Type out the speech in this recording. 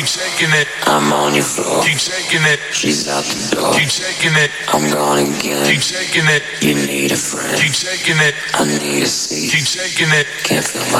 shaking it. I'm on your floor. Keep shaking it. She's out the door. Keep shaking it. I'm gone again. Keep shaking it. You need a friend. Keep shaking it. I need a seat. Keep shaking it. Can't feel my